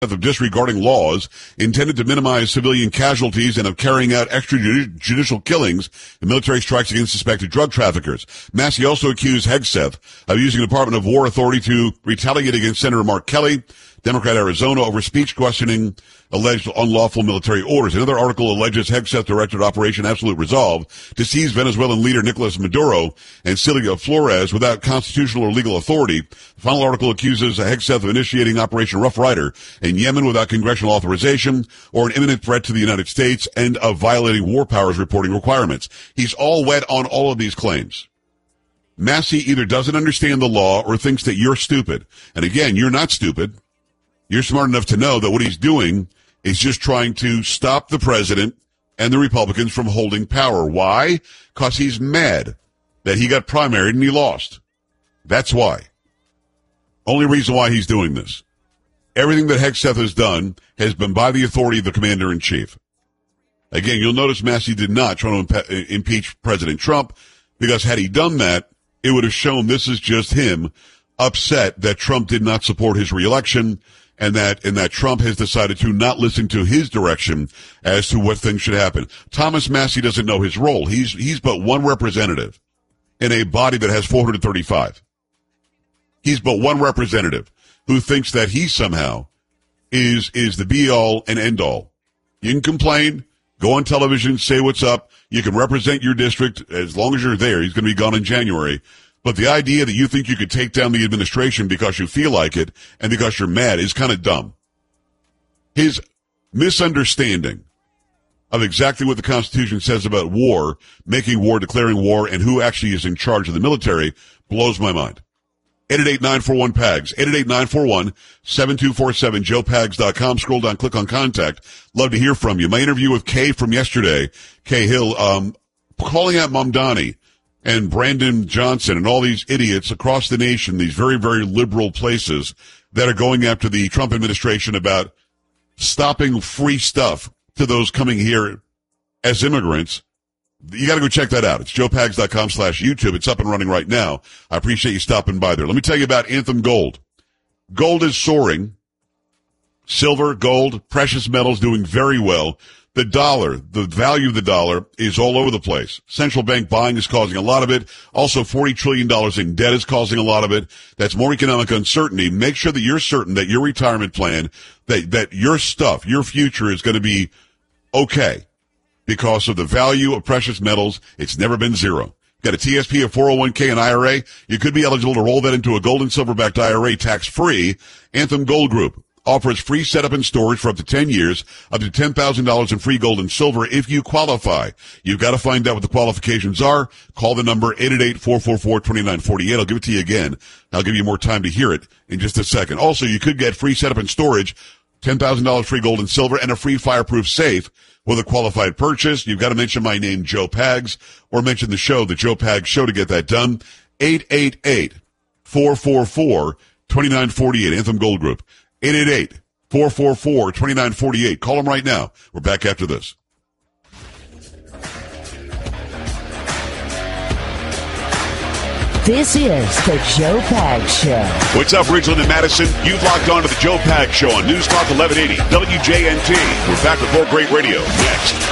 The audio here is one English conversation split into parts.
of disregarding laws intended to minimize civilian casualties and of carrying out extrajudicial killings and military strikes against suspected drug traffickers. Massey also accused Hegseth of using the Department of War authority to retaliate against Senator Mark Kelly, Democrat Arizona, over speech questioning alleged unlawful military orders. Another article alleges Hegseth directed Operation Absolute Resolve to seize Venezuelan leader Nicolas Maduro and Cilia Flores without constitutional or legal authority. The final article accuses Hegseth of initiating Operation Rough Rider in Yemen without congressional authorization or an imminent threat to the United States and of violating war powers reporting requirements. He's all wet on all of these claims. Massey either doesn't understand the law or thinks that you're stupid. And again, you're not stupid. You're smart enough to know that what he's doing is just trying to stop the president and the Republicans from holding power. Why? Because he's mad that he got primaried and he lost. That's why. Only reason why he's doing this. Everything that Hegseth has done has been by the authority of the commander-in-chief. Again, you'll notice Massey did not try to impeach President Trump, because had he done that, it would have shown this is just him upset that Trump did not support his reelection, and that Trump has decided to not listen to his direction as to what things should happen. Thomas Massey doesn't know his role. He's but one representative in a body that has 435. He's but one representative who thinks that he somehow is the be-all and end-all. You can complain, go on television, say what's up. You can represent your district as long as you're there. He's going to be gone in January. But the idea that you think you could take down the administration because you feel like it and because you're mad is kind of dumb. His misunderstanding of exactly what the Constitution says about war, making war, declaring war, and who actually is in charge of the military blows my mind. 888-941-PAGS, 888-941-7247, joepags.com. Scroll down, click on contact. Love to hear from you. My interview with Kay from yesterday, Kay Hill, calling out Mamdani and Brandon Johnson and all these idiots across the nation, these very, very liberal places that are going after the Trump administration about stopping free stuff to those coming here as immigrants. You got to go check that out. It's joepags.com/YouTube. It's up and running right now. I appreciate you stopping by there. Let me tell you about Anthem Gold. Gold is soaring. Silver, gold, precious metals doing very well. The dollar, the value of the dollar is all over the place. Central bank buying is causing a lot of it. Also, $40 trillion in debt is causing a lot of it. That's more economic uncertainty. Make sure that you're certain that your retirement plan, that your stuff, your future is going to be okay because of the value of precious metals. It's never been zero. Got a TSP, a 401k, an IRA? You could be eligible to roll that into a gold and silver-backed IRA tax-free. Anthem Gold Group offers free setup and storage for up to 10 years, up to $10,000 in free gold and silver if you qualify. You've got to find out what the qualifications are. Call the number 888-444-2948. I'll give it to you again. I'll give you more time to hear it in just a second. Also, you could get free setup and storage, $10,000 free gold and silver, and a free fireproof safe with a qualified purchase. You've got to mention my name, Joe Pags, or mention the show, the Joe Pags Show, to get that done. 888-444-2948, Anthem Gold Group. 888-444-2948. Call them right now. We're back after this. This is the Joe Pags Show. What's up, Ridgeland and Madison? You've logged on to the Joe Pags Show on News Talk 1180 WJNT. We're back with more great radio next.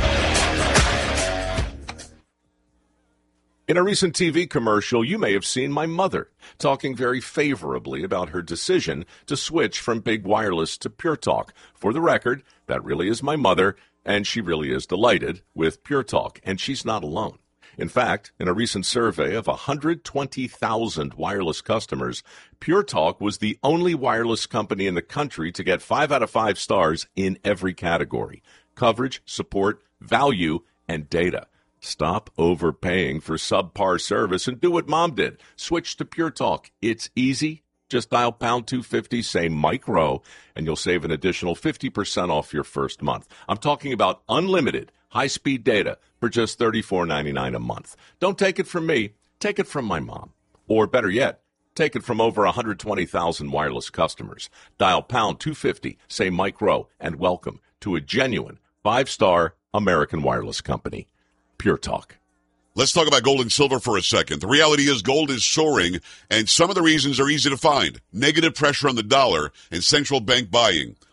In a recent TV commercial, you may have seen my mother talking very favorably about her decision to switch from big wireless to Pure Talk. For the record, that really is my mother, and she really is delighted with Pure Talk, and she's not alone. In fact, in a recent survey of 120,000 wireless customers, Pure Talk was the only wireless company in the country to get 5 out of 5 stars in every category: coverage, support, value, and data. Stop overpaying for subpar service and do what Mom did. Switch to Pure Talk. It's easy. Just dial pound 250, say Mike Rowe, and you'll save an additional 50% off your first month. I'm talking about unlimited high-speed data for just $34.99 a month. Don't take it from me. Take it from my mom. Or better yet, take it from over 120,000 wireless customers. Dial pound 250, say Mike Rowe, and welcome to a genuine 5-star American wireless company. Pure Talk. Let's talk about gold and silver for a second. The reality is gold is soaring, and some of the reasons are easy to find. Negative pressure on the dollar and central bank buying.